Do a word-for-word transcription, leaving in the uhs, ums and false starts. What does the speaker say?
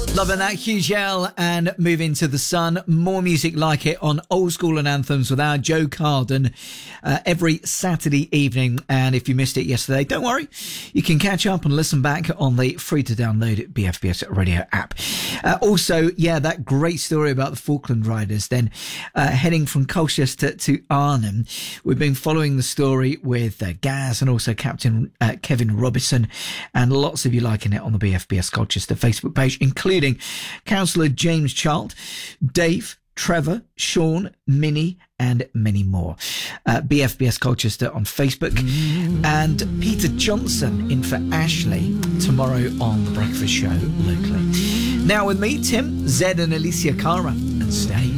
Loving that, Huge L, and Move Into the Sun. More music like it on Old School and Anthems with our Joe Carden uh, every Saturday evening. And if you missed it yesterday, don't worry. You can catch up and listen back on the free to download B F B S radio app. Uh, also, yeah, that great story about the Falkland Riders then uh, heading from Colchester to Arnhem. We've been following the story with uh, Gaz and also Captain uh, Kevin Robinson, and lots of you liking it on the B F B S Colchester Facebook page, including Councillor James Child, Dave, Trevor, Sean, Minnie, and many more. Uh, B F B S Colchester on Facebook. And Peter Johnson in for Ashley tomorrow on The Breakfast Show locally. Now with me, Tim, Zed and Alicia Cara, and stay.